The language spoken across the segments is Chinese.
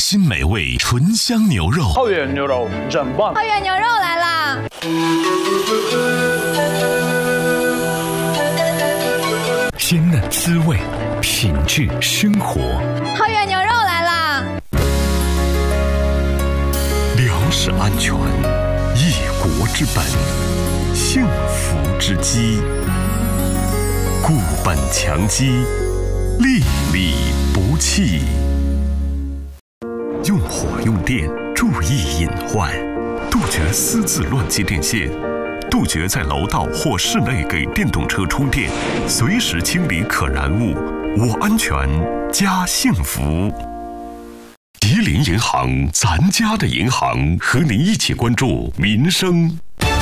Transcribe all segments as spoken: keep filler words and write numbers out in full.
心美味醇香牛肉。 浩源牛肉真棒！ 浩源牛肉来啦！ 鲜嫩滋味，品质生活。 浩源牛肉来啦！ 粮食安全，一国之本，幸福之基。固本强基，粒粒不弃。用火用电，注意隐患，杜绝私自乱接电线，杜绝在楼道或室内给电动车充电，随时清理可燃物。我安全，家幸福。吉林银行，咱家的银行，和您一起关注民生。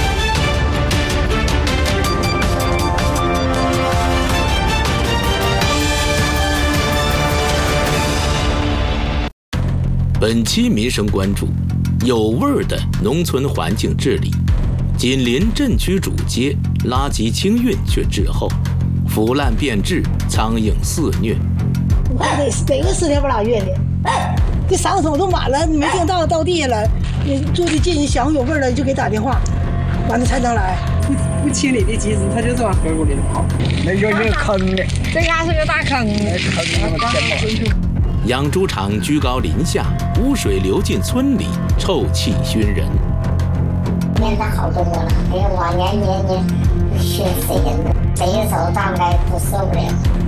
本期民生关注：有味儿的农村环境治理。紧邻镇区主街，垃圾清运却滞后，腐烂变质，苍蝇肆虐。 你看得得个十天不拉月的，这三个桶都满了，你没定到到地下了，你住的近，想有味儿了就给打电话，完了才能来。 不不清理的机子，它就往河沟里跑。 那就是坑的， 这嘎是个大坑的， 坑。 养猪场居高临下，污水流进村里，臭气熏人。 现在好多了，哎呀，往年年年熏死人了，谁走大概都受不了。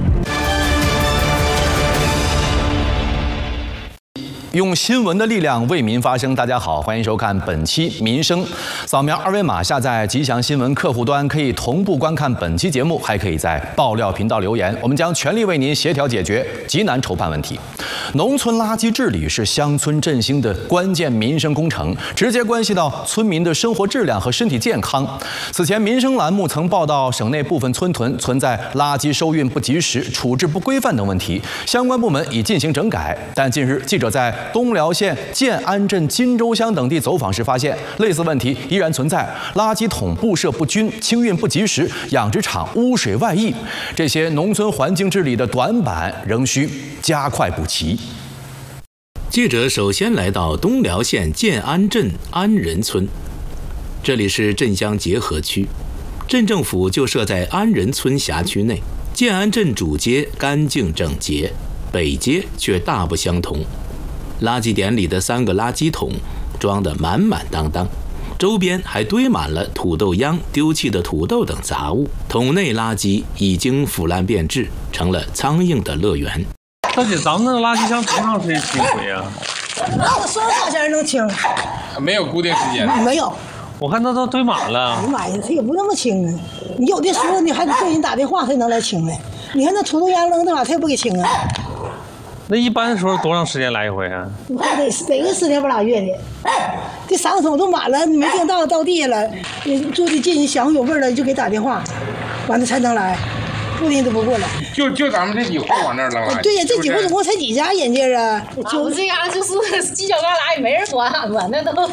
用新闻的力量为民发声。大家好，欢迎收看本期民生。扫描二维码下载吉祥新闻客户端，可以同步观看本期节目，还可以在爆料频道留言。我们将全力为您协调解决急难愁盼问题。农村垃圾治理是乡村振兴的关键民生工程，直接关系到村民的生活质量和身体健康。此前，民生栏目曾报道省内部分村屯存在垃圾收运不及时、处置不规范等问题，相关部门已进行整改。但近日，记者在东辽县建安镇金州乡等地走访时发现，类似问题依然存在，垃圾桶布设不均、清运不及时，养殖场污水外溢，这些农村环境治理的短板仍需加快补齐。 记者首先来到东辽县建安镇安仁村，这里是镇乡结合区，镇政府就设在安仁村辖区内。建安镇主街干净整洁，北街却大不相同。垃圾点里的三个垃圾桶装得满满当当，周边还堆满了土豆秧、丢弃的土豆等杂物。桶内垃圾已经腐烂变质，成了苍蝇的乐园。 大姐，咱们那个垃圾箱多长时间清回啊？ 那我说多少能清？ 没有固定时间。 没有。 我看它都堆满了。 哎呀妈呀，它也不那么清啊！你有的时候你还得给人打电话才能来清来。你看那土豆秧扔那玩意儿，他也不给清啊。 那一般的时候多长时间来一回啊？ 你看得得个十天不拉月的，这三个桶都满了，你没定到到地下了，你住的近，想有味儿了就给打电话，完了才能来，不定都不过来。 就就咱们这几户往那儿扔了。 对呀，这几户总共才几家人家啊？ 我们这嘎就是犄角旮旯也没人管俺们，那都。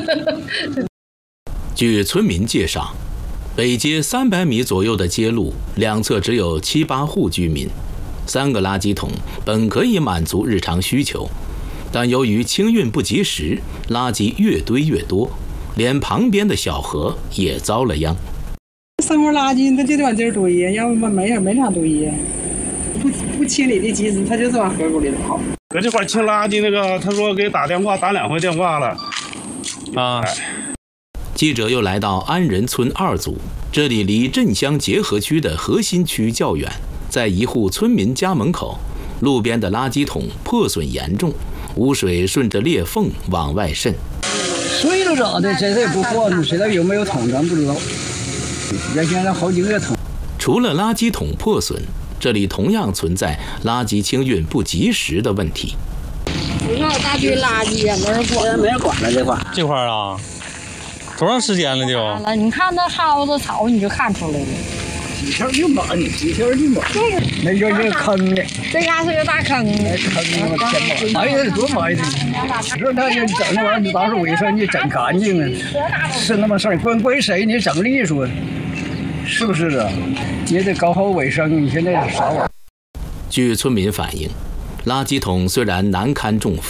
据村民介绍，北街三百米左右的街路两侧只有七八户居民。三个垃圾桶本可以满足日常需求，但由于清运不及时，垃圾越堆越多，连旁边的小河也遭了殃。 生活垃圾它就得往这儿堆呀，要不没没啥堆呀。不不清理的机子，它就是往河沟里跑。 搁这块清垃圾那个，他说给打电话，打两回电话了。啊。 记者又来到安仁村二组，这里离镇乡结合区的核心区较远。在一户村民家门口，路边的垃圾桶破损严重，污水顺着裂缝往外渗。 水都咋的？这也不换，谁知道有没有桶？咱不知道。原先好几个桶。 除了垃圾桶破损，这里同样存在垃圾清运不及时的问题。 你看大堆垃圾呀，没人管， 没人管了这块。 这块啊，多长时间了就？ 了，你看那蒿子草，你就看出来了。 几条就满，几条就满，那就是坑的。 这嘎是个大坑的， 坑的我天哪！埋汰多埋汰！你说那你整那玩意儿，你打扫卫生，你整干净啊，是那么事儿。关归谁？你整利索，是不是啊？你得搞好卫生。你现在啥玩意儿？ 据村民反映，垃圾桶虽然难堪重负，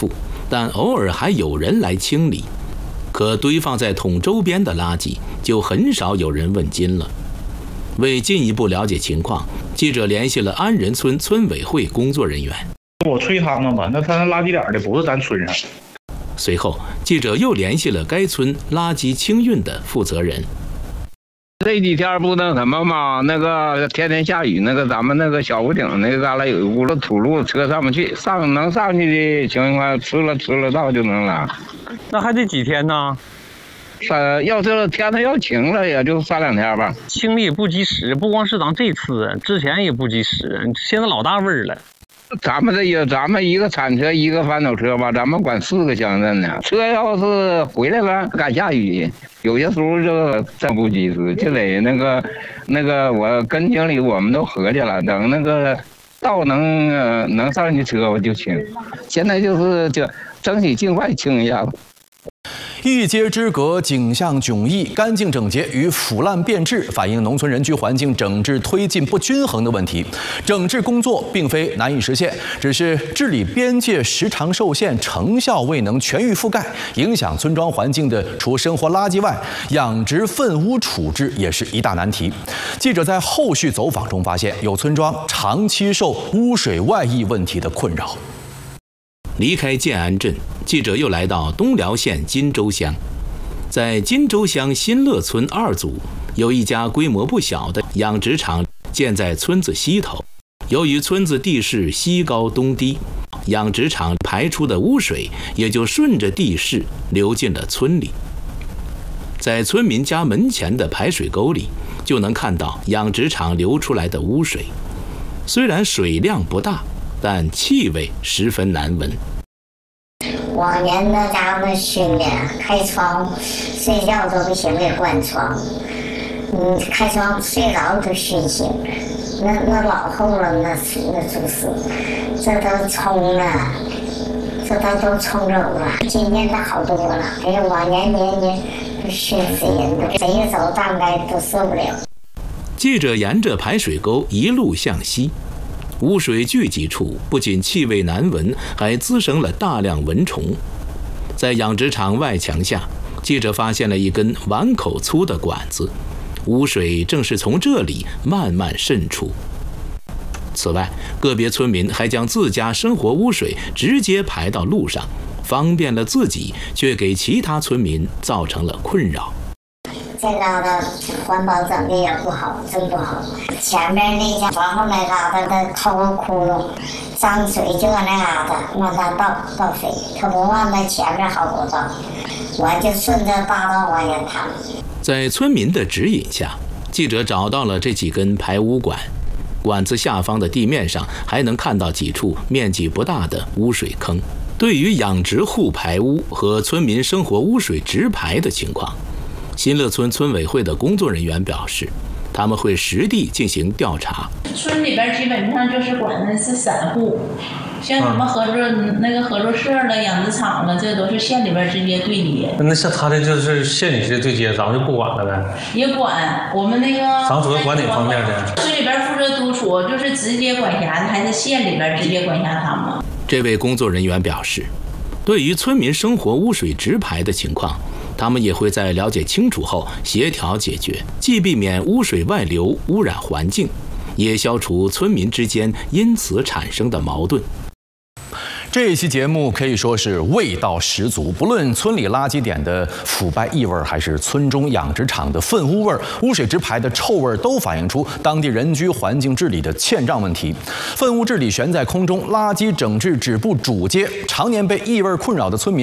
但偶尔还有人来清理。可堆放在桶周边的垃圾就很少有人问津了。为进一步了解情况，记者联系了安仁村村委会工作人员。 我催他们吧，那他那垃圾点的不是咱村上。 随后，记者又联系了该村垃圾清运的负责人。 这几天不那什么嘛，那个天天下雨，那个咱们那个小湖顶那个旮旯有一轱辘土路，车上不去，上能上去的情况，吃了吃了道就能拉。 那还得几天呢？ 三要是天它要晴了，也就三两天吧。 清理不及时，不光是咱这次，之前也不及时，现在老大味儿了。 咱们这也，咱们一个铲车，一个翻斗车吧，咱们管四个乡镇呢。车要是回来了，赶下雨，有些时候就真不及时，就得那个那个，我跟经理我们都合计了，等那个道能、呃、能上去车我就清。现在就是就争取尽快清一下子。 一街之隔，景象迥异，干净整洁与腐烂变质，反映农村人居环境整治推进不均衡的问题。整治工作并非难以实现，只是治理边界时常受限，成效未能全域覆盖。影响村庄环境的，除生活垃圾外，养殖粪污处置也是一大难题。记者在后续走访中发现，有村庄长期受污水外溢问题的困扰。 离开建安镇，记者又来到东辽县金州乡。在金州乡新乐村二组，有一家规模不小的养殖场建在村子西头。由于村子地势西高东低，养殖场排出的污水也就顺着地势流进了村里。在村民家门前的排水沟里，就能看到养殖场流出来的污水。虽然水量不大，但气味十分难闻。 往年那家伙熏的，开窗睡觉都不行，给关窗。嗯，开窗睡着就熏醒了，那那老厚了，那那猪屎，这都冲了，这都都冲走了。今年的好多了，哎呀，往年年年都熏死人，谁一走大概都受不了。 记者沿着排水沟一路向西。污水聚集处不仅气味难闻，还滋生了大量蚊虫。在养殖场外墙下，记者发现了一根碗口粗的管子，污水正是从这里慢慢渗出。此外，个别村民还将自家生活污水直接排到路上，方便了自己，却给其他村民造成了困扰。 这嘎达环保整的也不好，真不好。前面那家房后那嘎达的掏个窟窿，脏水就往那嘎达往它倒倒水，它不往那前面好多倒，我就顺着大道往前淌。 在村民的指引下，记者找到了这几根排污管，管子下方的地面上还能看到几处面积不大的污水坑。对于养殖户排污和村民生活污水直排的情况，新乐村村委会的工作人员表示，他们会实地进行调查。 村里边基本上就是管的是散户，像什么合作、嗯、那个合作社了、养殖场了，这都是县里边直接对接。 那像他的就是县里直接对接，咱们就不管了呗？ 也管，我们那个。 咱主要管哪方面的？ 村里边负责督促，就是直接管辖的，还是县里边直接管辖他们？ 这位工作人员表示，对于村民生活污水直排的情况，他们也会在了解清楚后协调解决，既避免污水外流污染环境，也消除村民之间因此产生的矛盾。 这一期节目可以说是味道十足，不论村里垃圾点的腐败异味，还是村中养殖场的粪污味、污水直排的臭味，都反映出当地人居环境治理的欠账问题。粪污治理悬在空中，垃圾整治止步主街，常年被异味困扰的村民